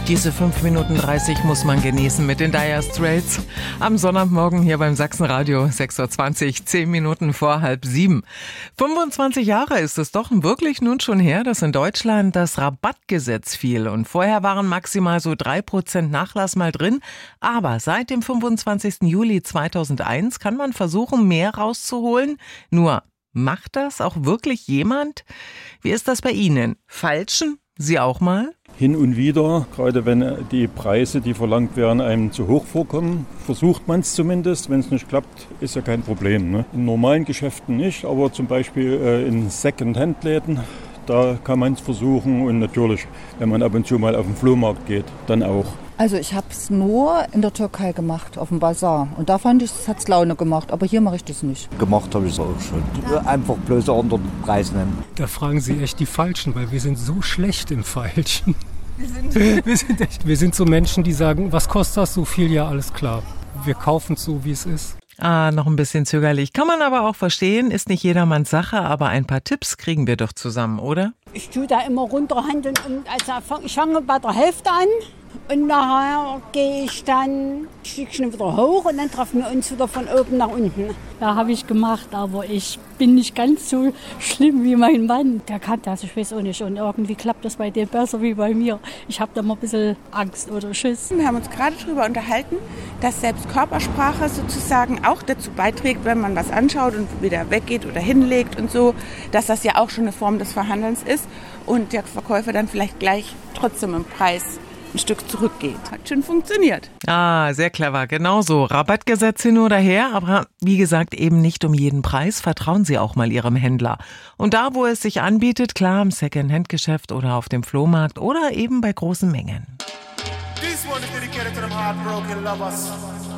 Diese 5 Minuten 30 muss man genießen mit den Dire Straits. Am Sonntagmorgen hier beim Sachsenradio, 6.20 Uhr, 10 Minuten vor 6:30. 25 Jahre ist es doch wirklich nun schon her, dass in Deutschland das Rabattgesetz fiel. Und vorher waren maximal so 3% Nachlass mal drin. Aber seit dem 25. Juli 2001 kann man versuchen, mehr rauszuholen. Nur, macht das auch wirklich jemand? Wie ist das bei Ihnen? Falschen Sie auch mal? Hin und wieder, gerade wenn die Preise, die verlangt werden, einem zu hoch vorkommen, versucht man es zumindest. Wenn es nicht klappt, ist ja kein Problem, ne? In normalen Geschäften nicht, aber zum Beispiel in Second-Hand-Läden, da kann man es versuchen. Und natürlich, wenn man ab und zu mal auf den Flohmarkt geht, dann auch. Also ich habe es nur in der Türkei gemacht, auf dem Bazar. Und da fand ich, es hat Laune gemacht. Aber hier mache ich das nicht. Gemacht habe ich es auch schon. Einfach bloß einen anderen Preis nennen. Da fragen Sie echt die Falschen, weil wir sind so schlecht im Falschen. Wir sind so Menschen, die sagen, was kostet das so viel? Ja, alles klar. Wir kaufen es so, wie es ist. Noch ein bisschen zögerlich. Kann man aber auch verstehen, ist nicht jedermanns Sache, aber ein paar Tipps kriegen wir doch zusammen, oder? Ich tue da immer runterhandeln und ich fange bei der Hälfte an. Und nachher gehe ich dann ein Stückchen wieder hoch und dann treffen wir uns wieder von oben nach unten. Ja, habe ich gemacht, aber ich bin nicht ganz so schlimm wie mein Mann. Der kann das, ich weiß auch nicht. Und irgendwie klappt das bei dem besser wie bei mir. Ich habe da mal ein bisschen Angst oder Schiss. Wir haben uns gerade darüber unterhalten, dass selbst Körpersprache sozusagen auch dazu beiträgt, wenn man was anschaut und wieder weggeht oder hinlegt und so, dass das ja auch schon eine Form des Verhandelns ist und der Verkäufer dann vielleicht gleich trotzdem im Preis ein Stück zurückgeht. Hat schon funktioniert. Sehr clever. Genau so. Rabattgesetz hin oder her, aber wie gesagt, eben nicht um jeden Preis. Vertrauen Sie auch mal Ihrem Händler. Und da, wo es sich anbietet, klar im Second-Hand-Geschäft oder auf dem Flohmarkt oder eben bei großen Mengen. This one is dedicated to them heartbroken lovers.